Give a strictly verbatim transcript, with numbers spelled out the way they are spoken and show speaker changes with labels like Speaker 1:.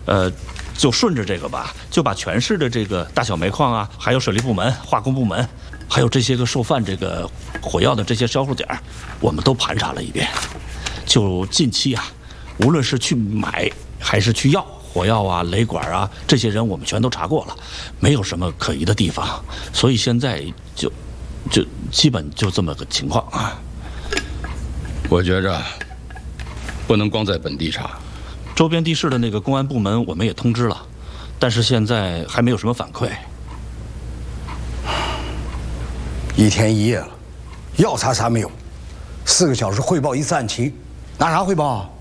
Speaker 1: 呃，就顺着这个吧，就把全市的这个大小煤矿啊，还有水利部门、化工部门，还有这些个受贩这个火药的这些销售点，我们都盘查了一遍。就近期啊，无论是去买还是去要火药啊、雷管啊，这些人我们全都查过了，没有什么可疑的地方。所以现在就就基本就这么个情况啊。
Speaker 2: 我觉着不能光在本地查。
Speaker 1: 周边地市的那个公安部门我们也通知了，但是现在还没有什么反馈。
Speaker 3: 一天一夜了，要查啥没有？四个小时汇报一次案情，拿啥汇报啊？